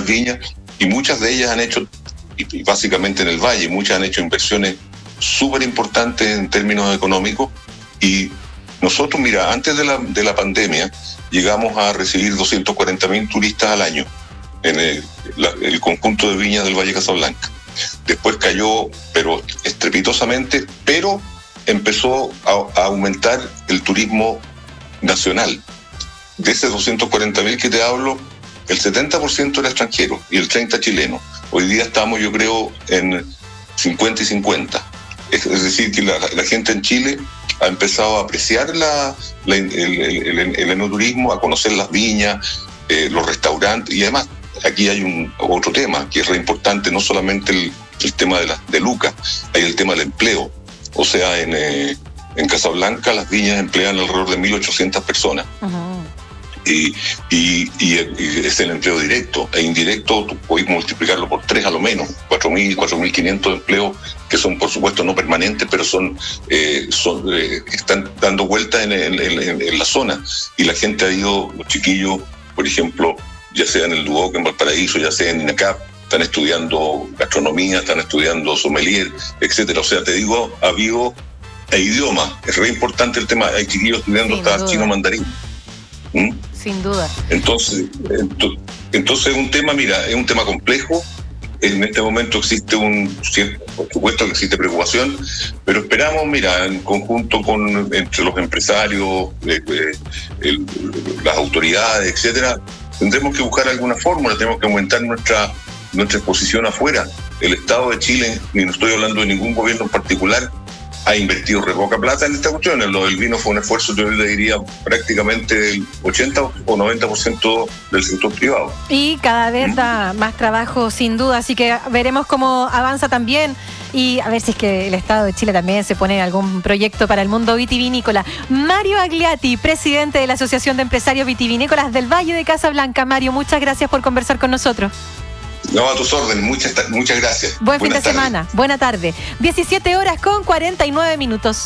algunas viñas, y muchas de ellas han hecho, y básicamente en el Valle, muchas han hecho inversiones súper importantes en términos económicos. Y nosotros, mira, antes de la pandemia, llegamos a recibir 240.000 turistas al año en el conjunto de viñas del Valle Casablanca. Después cayó, pero estrepitosamente, pero empezó a aumentar el turismo nacional. De ese 240.000 que te hablo, el 70% era extranjero y el 30% chileno. Hoy día estamos, yo creo, en 50 y 50. Es decir, que la gente en Chile ha empezado a apreciar el enoturismo, a conocer las viñas, los restaurantes, y además aquí hay otro tema que es re importante, no solamente el tema de Lucas, hay el tema del empleo. O sea, en Casablanca las viñas emplean alrededor de 1.800 personas. Uh-huh. Y es el empleo directo e indirecto. Tú puedes multiplicarlo por 3 a lo menos, 4.000, 4.500 empleos que son, por supuesto, no permanentes, pero están dando vueltas en la zona. Y la gente ha ido, los chiquillos, por ejemplo, ya sea en el Duoc, en Valparaíso, ya sea en INACAP, están estudiando gastronomía, están estudiando sommelier, etcétera. O sea, te digo, ha habido idioma, es re importante el tema. Hay chiquillos estudiando hasta chino mandarín. Sin duda. Entonces es un tema, mira, es un tema complejo. En este momento existe por supuesto que existe preocupación, pero esperamos, mira, en conjunto entre los empresarios, las autoridades, etcétera, tendremos que buscar alguna fórmula, tenemos que aumentar nuestra exposición afuera. El Estado de Chile, y no estoy hablando de ningún gobierno en particular, ha invertido re poca plata en esta cuestión. Lo del vino fue un esfuerzo, yo le diría, prácticamente del 80 o 90% del sector privado. Y cada vez da más trabajo, sin duda, así que veremos cómo avanza también, y a ver si es que el Estado de Chile también se pone algún proyecto para el mundo vitivinícola. Mario Agliati, presidente de la Asociación de Empresarios Vitivinícolas del Valle de Casablanca. Mario, muchas gracias por conversar con nosotros. No, a tus órdenes, muchas gracias. Buen fin de semana, buena tarde. 17:49.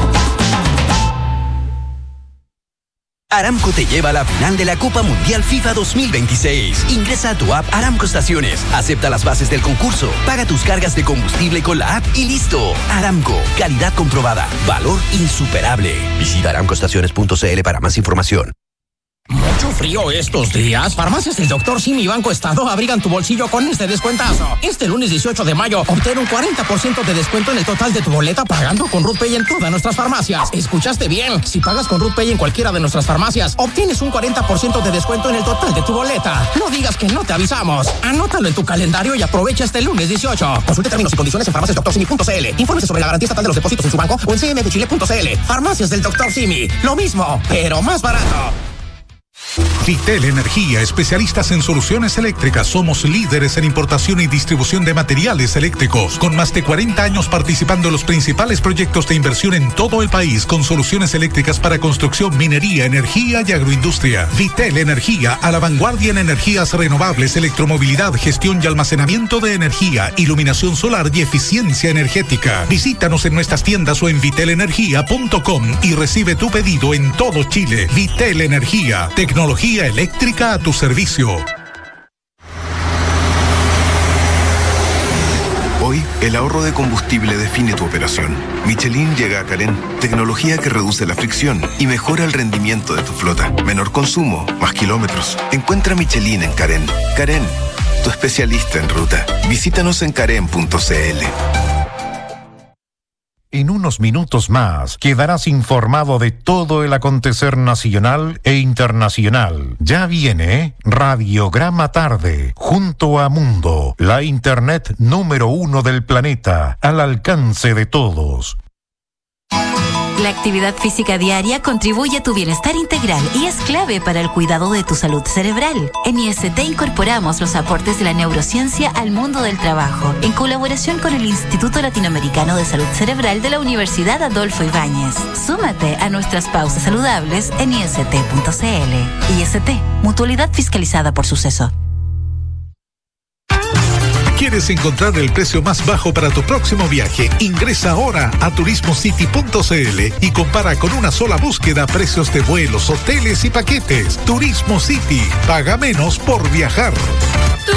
Aramco te lleva a la final de la Copa Mundial FIFA 2026. Ingresa a tu app Aramco Estaciones, acepta las bases del concurso, paga tus cargas de combustible con la app y listo. Aramco, calidad comprobada, valor insuperable. Visita aramcoestaciones.cl para más información. Mucho frío estos días. Farmacias del Dr. Simi y Banco Estado abrigan tu bolsillo con este descuentazo. Este lunes 18 de mayo, obtén un 40% de descuento en el total de tu boleta pagando con RutPay en todas nuestras farmacias. ¿Escuchaste bien? Si pagas con RutPay en cualquiera de nuestras farmacias, obtienes un 40% de descuento en el total de tu boleta. No digas que no te avisamos. Anótalo en tu calendario y aprovecha este lunes 18. Consulte términos y condiciones en farmaciasdrsimi.cl. Infórmese sobre la garantía estatal de los depósitos en su banco o en cmfchile.cl. Farmacias del Dr. Simi. Lo mismo, pero más barato. Vitel Energía, especialistas en soluciones eléctricas. Somos líderes en importación y distribución de materiales eléctricos, con más de 40 años participando en los principales proyectos de inversión en todo el país, con soluciones eléctricas para construcción, minería, energía y agroindustria. Vitel Energía, a la vanguardia en energías renovables, electromovilidad, gestión y almacenamiento de energía, iluminación solar y eficiencia energética. Visítanos en nuestras tiendas o en vitelenergia.com y recibe tu pedido en todo Chile. Vitel Energía, tecnología eléctrica a tu servicio. Hoy, el ahorro de combustible define tu operación. Michelin llega a Carén, tecnología que reduce la fricción y mejora el rendimiento de tu flota. Menor consumo, más kilómetros. Encuentra Michelin en Carén. Carén, tu especialista en ruta. Visítanos en carén.cl. En unos minutos más quedarás informado de todo el acontecer nacional e internacional. Ya viene Radiograma Tarde, junto a Mundo, la internet número 1 del planeta, al alcance de todos. La actividad física diaria contribuye a tu bienestar integral y es clave para el cuidado de tu salud cerebral. En IST incorporamos los aportes de la neurociencia al mundo del trabajo, en colaboración con el Instituto Latinoamericano de Salud Cerebral de la Universidad Adolfo Ibáñez. Súmate a nuestras pausas saludables en ist.cl. IST, mutualidad fiscalizada por Suceso. ¿Quieres encontrar el precio más bajo para tu próximo viaje? Ingresa ahora a turismocity.cl y compara con una sola búsqueda precios de vuelos, hoteles y paquetes. Turismo City. Paga menos por viajar.